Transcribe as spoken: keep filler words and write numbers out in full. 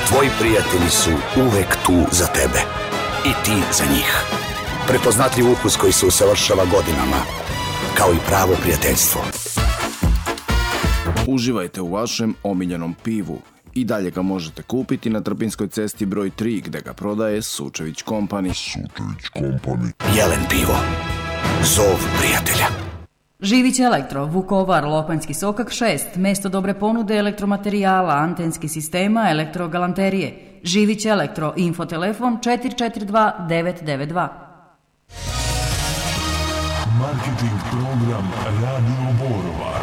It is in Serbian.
Tvoji prijatelji su uvek tu za tebe. I ti za njih. Prepoznatljiv ukus koji se usavršava godinama. Kao i pravo prijateljstvo. Uživajte u vašem omiljenom pivu. I dalje ga možete kupiti na Trpinskoj cesti broj tri, gde ga prodaje Sučević Company. Sučević Company. Jelen pivo. Zov prijatelja. Živić Elektro, Vukovar, Lopanjski sokak šest, mesto dobre ponude elektromaterijala, antenskih sistema, elektrogalanterije. Živić Elektro, infotelefon četiri četiri dva devet devet dva. Marketing program Radio Borova.